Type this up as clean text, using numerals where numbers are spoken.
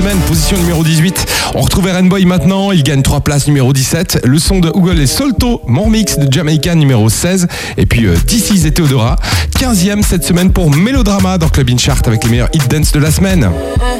Position numéro 18. On retrouve Boy maintenant, il gagne 3 places numéro 17. Le son de Google et Solto, More Mix de Jamaica numéro 16. Et puis DC's et Theodora, 15e cette semaine pour Mélodrama dans Club In Chart avec les meilleurs hit dance de la semaine.